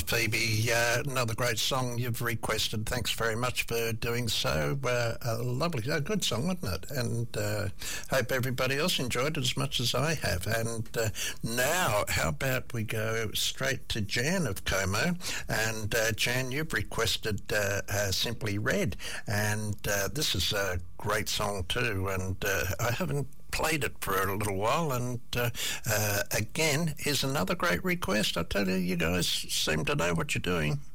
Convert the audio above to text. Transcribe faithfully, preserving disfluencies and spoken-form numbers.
Phoebe, uh, another great song you've requested. Thanks very much for doing so. Uh, a lovely, a good song, wasn't it? And uh, hope everybody else enjoyed it as much as I have. And uh, now, how about we go straight to Jan of Como? And uh, Jan, you've requested uh, uh, Simply Red, and uh, this is a great song too. And uh, I haven't played it for a little while, and uh, uh, again, here's another great request. I tell you, you guys seem to know what you're doing.